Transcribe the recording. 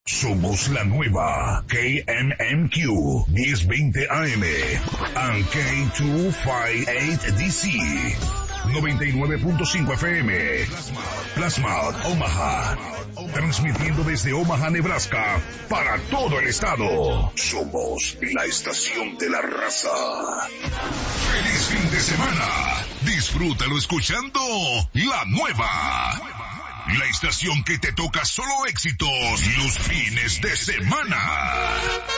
Somos la nueva KMMQ 1020 AM and K258DC 99.5 FM Plasma Omaha, transmitiendo desde Omaha, Nebraska para todo el estado. Somos la estación de la raza. ¡Feliz fin de semana! Disfrútalo escuchando la nueva. La estación que te toca solo éxitos los fines de semana.